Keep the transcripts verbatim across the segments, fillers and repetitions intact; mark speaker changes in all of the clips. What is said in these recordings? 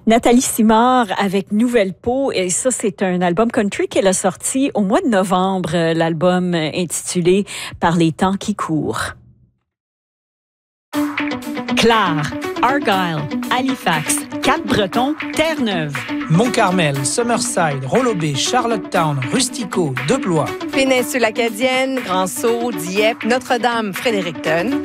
Speaker 1: Nathalie Simard avec Nouvelle Peau, et ça c'est un album country qu'elle a sorti au mois de novembre, l'album intitulé Par les temps qui courent. Clare, Argyle, Halifax, Cap-Breton, Terre-Neuve,
Speaker 2: Mont-Carmel, Summerside, Rollo-Bay, Charlottetown, Rustico, Deblois,
Speaker 3: Péninsule Acadienne, Grand-Sault, Dieppe, Notre-Dame, Fredericton.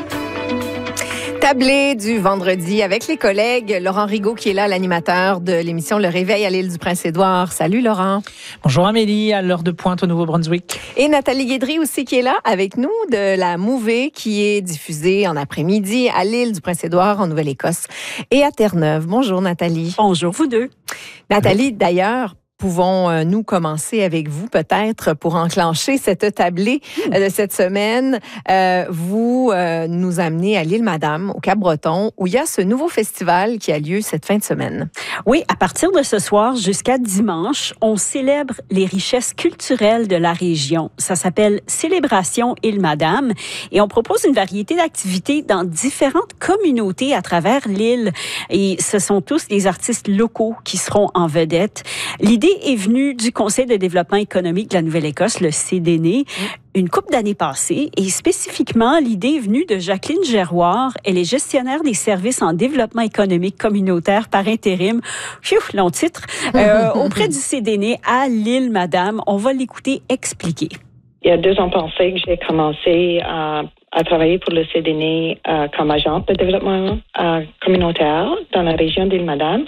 Speaker 3: Tablé du vendredi avec les collègues. Laurent Rigaud qui est là, l'animateur de l'émission Le Réveil à l'île du Prince-Édouard. Salut Laurent.
Speaker 2: Bonjour Amélie, à l'heure de pointe au Nouveau-Brunswick.
Speaker 3: Et Nathalie Guédry aussi qui est là avec nous de la Mouvée qui est diffusée en après-midi à l'île du Prince-Édouard en Nouvelle-Écosse et à Terre-Neuve. Bonjour Nathalie.
Speaker 1: Bonjour vous deux.
Speaker 3: Nathalie, d'ailleurs, pouvons-nous commencer avec vous peut-être pour enclencher cette tablée de euh, cette semaine. Euh, vous euh, nous amenez à l'île Madame, au Cap-Breton, où il y a ce nouveau festival qui a lieu cette fin de semaine.
Speaker 1: Oui, à partir de ce soir jusqu'à dimanche, on célèbre les richesses culturelles de la région. Ça s'appelle Célébration île Madame et on propose une variété d'activités dans différentes communautés à travers l'île. Et ce sont tous des artistes locaux qui seront en vedette. L'idée est venue du Conseil de développement économique de la Nouvelle-Écosse, le C D N E, une couple d'années passées. Et spécifiquement, l'idée est venue de Jacqueline Giroir. Elle est gestionnaire des services en développement économique communautaire par intérim. Pfiou, long titre. Euh, auprès du C D N E à l'île Madame. On va l'écouter expliquer.
Speaker 4: Il y a deux ans passés que j'ai commencé à, à travailler pour le C D N E euh, comme agente de développement euh, communautaire dans la région d'île Madame.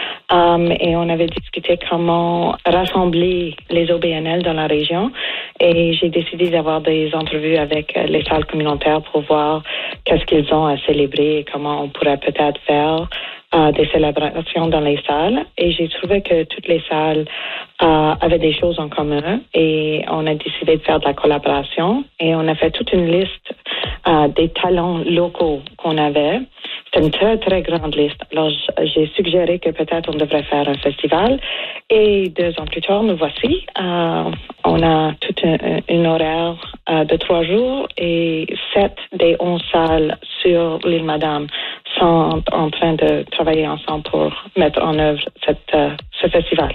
Speaker 4: Um, et on avait discuté comment rassembler les O B N L dans la région. Et j'ai décidé d'avoir des entrevues avec les salles communautaires pour voir qu'est-ce qu'ils ont à célébrer et comment on pourrait peut-être faire euh, des célébrations dans les salles. Et j'ai trouvé que toutes les salles euh, avaient des choses en commun. Et on a décidé de faire de la collaboration. Et on a fait toute une liste euh, des talents locaux qu'on avait. C'est une très, très grande liste. Alors, j'ai suggéré que peut-être on devrait faire un festival. Et deux ans plus tard, nous voici. Euh, on a tout un, un horaire euh, de trois jours et sept des onze salles sur l'île Madame sont en train de travailler ensemble pour mettre en œuvre cette, euh, ce festival.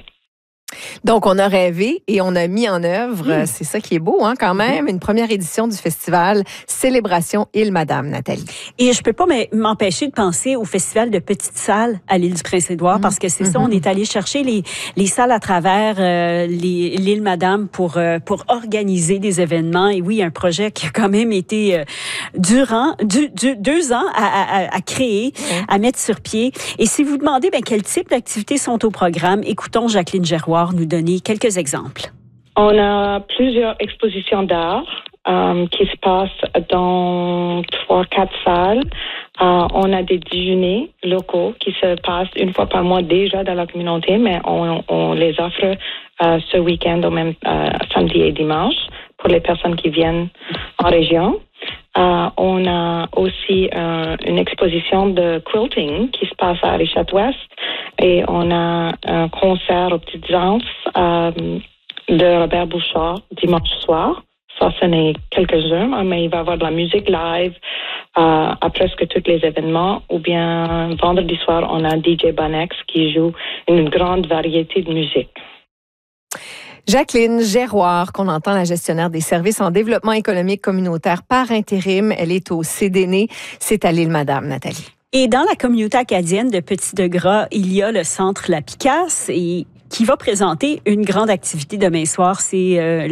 Speaker 3: Donc, on a rêvé et on a mis en œuvre, mmh. c'est ça qui est beau hein, quand même, une première édition du festival Célébration île Madame, Nathalie.
Speaker 1: Et je peux pas m'empêcher de penser au festival de petites salles à l'île du Prince-Édouard mmh. parce que c'est mmh. ça, on est allé chercher les, les salles à travers euh, les, l'île Madame pour, euh, pour organiser des événements. Et oui, un projet qui a quand même été euh, durant du, du, deux ans à, à, à créer, mmh. à mettre sur pied. Et si vous demandez ben, quel type d'activités sont au programme, écoutons Jacqueline Giroir nous donner quelques exemples.
Speaker 4: On a plusieurs expositions d'art euh, qui se passent dans trois, quatre salles. Euh, on a des déjeuners locaux qui se passent une fois par mois déjà dans la communauté, mais on, on les offre euh, ce week-end au même euh, samedi et dimanche pour les personnes qui viennent en région. Euh, on a aussi euh, une exposition de quilting qui se passe à Richard-Ouest et on a un concert aux petites danses euh, de Robert Bouchard dimanche soir. Ça, ce n'est quelques-uns, mais il va y avoir de la musique live euh, à presque tous les événements. Ou bien vendredi soir, on a D J Banex qui joue une grande variété de musique.
Speaker 3: Jacqueline Giroir, qu'on entend la gestionnaire des services en développement économique communautaire par intérim. Elle est au C D N E. C'est à l'île Madame, Nathalie.
Speaker 1: Et dans la communauté acadienne de Petit-de-Gras, il y a le centre La Picasse et qui va présenter une grande activité demain soir. C'est euh,